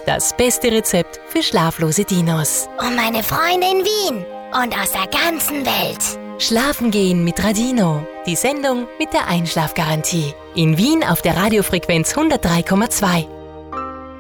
das beste Rezept für schlaflose Dinos. Und meine Freunde in Wien und aus der ganzen Welt. Schlafen gehen mit Radino, die Sendung mit der Einschlafgarantie. In Wien auf der Radiofrequenz 103,2.